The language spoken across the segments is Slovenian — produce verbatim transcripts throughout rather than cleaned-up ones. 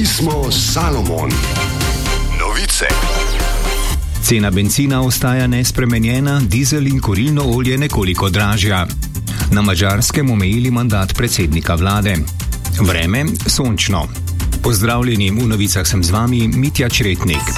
smo Salomon. Novice. Cena bencina ostaja nespremenjena, dizel in kurilno olje nekoliko dražja. Na Madžarskem omejili mandat predsednika vlade. Vreme sončno. Pozdravljeni, v novicah sem z vami Mitja Čretnik.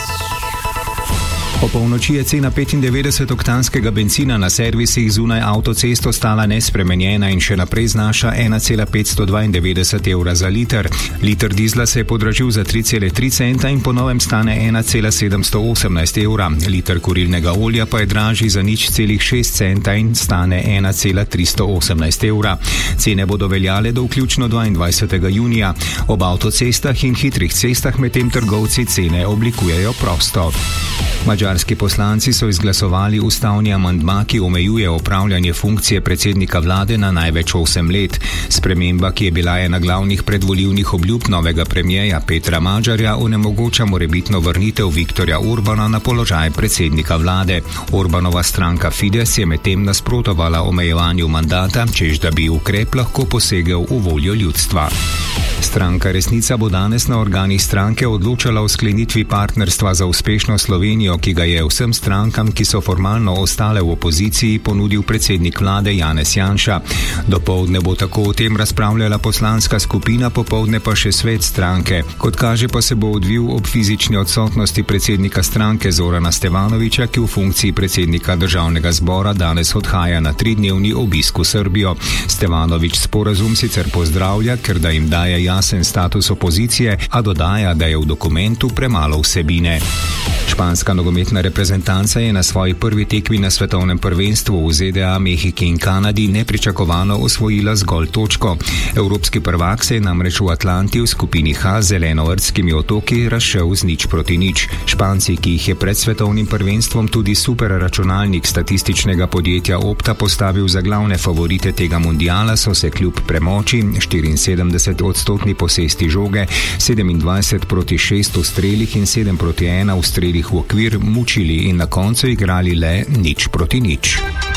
Po polnoči je cena petindevetdesetoktanskega bencina na servisih zunaj avtocest ostala nespremenjena in še naprej znaša ena cela petsto dvaindevetdeset evra za liter. Liter dizla se je podražil za tri cele tri centa in po novem stane ena cela sedemsto osemnajst evra. Liter kurilnega olja pa je dražji za nič celih šest centa in stane ena cela tristo osemnajst evra. Cene bodo veljale do vključno dvaindvajsetega junija. Ob avtocestah in hitrih cestah medtem trgovci cene oblikujejo prosto. Madžarski poslanci so izglasovali ustavni amandma, ki omejuje opravljanje funkcije predsednika vlade na največ osem let. Sprememba, ki je bila ena glavnih predvolilnih obljub novega premijeja Petra Magyarja, onemogoča morebitno vrnitev Viktorja Orbana na položaj predsednika vlade. Orbanova stranka Fides je medtem nasprotovala omejevanju mandata, čež da bi ukrep lahko posegel v voljo ljudstva. Stranka Resnica bo danes na organih stranke odločala o sklenitvi partnerstva za uspešno Slovenijo, ki ga je vsem strankam, ki so formalno ostale v opoziciji, ponudil predsednik vlade Janez Janša. Dopoldne bo tako o tem razpravljala poslanska skupina, popoldne pa še svet stranke. Kot kaže pa se bo odvil ob fizični odsotnosti predsednika stranke Zorana Stevanovića, ki v funkciji predsednika državnega zbora danes odhaja na tridnevni obisk v Srbijo. Stevanović sporazum sicer pozdravlja, ker da jim daje jasen status opozicije, a dodaja, da je v dokumentu premalo vsebine. Španska nogometna reprezentanca je na svoji prvi tekmi na svetovnem prvenstvu v Z D A, Mehiki in Kanadi nepričakovano osvojila zgolj točko. Evropski prvak se je namreč v Atlanti v skupini H z zelenovrtskimi otoki razšel z nič proti nič. Španci, ki jih je pred svetovnim prvenstvom tudi super računalnik statističnega podjetja Opta postavil za glavne favorite tega mundiala, so se kljub premoči štiriinsedemdeset odstotni posesti žoge, sedemindvajset proti šest v strelih in sedem proti ena v strelih v okvir mučili in na koncu igrali le nič proti nič.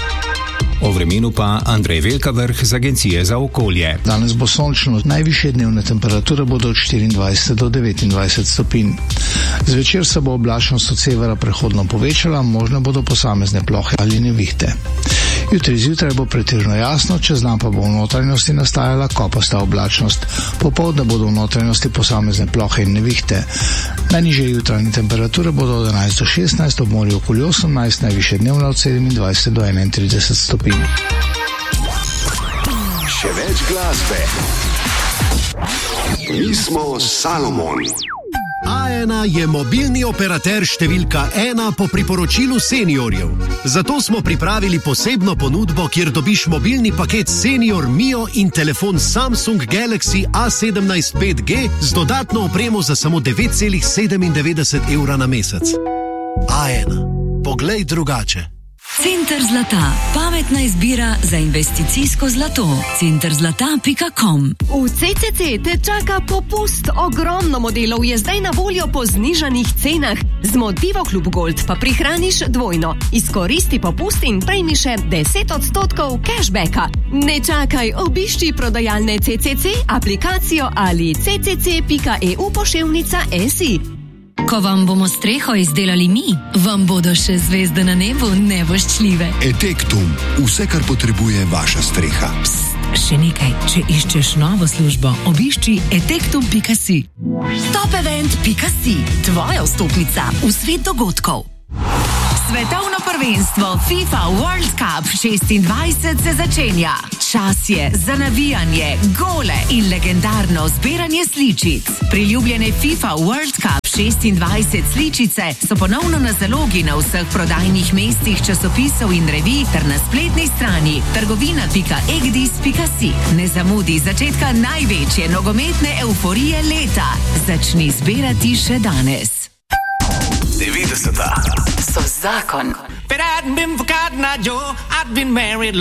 O vremenu pa Andrej Velkavrh z Agencije za okolje. Danes bo sončno, najvišje dnevne temperature bodo od štiriindvajset do devetindvajset stopinj. Zvečer se bo oblačnost od severa prehodno povečala, možne bodo posamezne plohe ali nevihte. Jutri zjutraj bo pretežno jasno, čez dan pa bo v notranjosti nastajala kopasta oblačnost. Popoldne bodo v notranjosti posamezne plohe in nevihte. Najnižje jutranje temperature bodo od enajst do šestnajst, ob morju okoli osemnajst, najvišje dnevne od sedemindvajset do enaintrideset stopinj. Še več glasbe. Mi smo Salomon. A ena je mobilni operater številka ena po priporočilu seniorjev. Zato smo pripravili posebno ponudbo, kjer dobiš mobilni paket Senior Mio in telefon Samsung Galaxy A sedemnajst pet G z dodatno opremo za samo devet celih sedemindevetdeset evra na mesec. A ena. Poglej drugače. Center zlata. Pametna izbira za investicijsko zlato. center zlata pika com. V C C C te čaka popust. Ogromno modelov je zdaj na voljo po znižanih cenah. Z Motivo Klub Gold pa prihraniš dvojno. Izkoristi popust in prejmi še deset odstotkov cashbacka. Ne čakaj, obišči prodajalne C C C, aplikacijo ali c c c pika e u poševnica si. Ko vam bomo streho izdelali mi, vam bodo še zvezde na nebu nevoščljive. Etektum. Vse, kar potrebuje vaša streha. Psst, še nekaj. Če iščeš novo službo, obišči etektum pika si. Topevent pika si. Tvoja vstopnica v svet dogodkov. Svetovno prvenstvo FIFA World Cup šestindvajset se začenja. Čas je za navijanje, gole in legendarno zbiranje sličic. Priljubljene FIFA World Cup šestindvajset sličice so ponovno na zalogi na vseh prodajnih mestih časopisov in revij ter na spletni strani trgovina pika egdis pika si. Ne zamudi začetka največje nogometne euforije leta. Začni zbirati še danes. devetdeseta So zakon. But I'd been forgotten, I Joe, I'd been married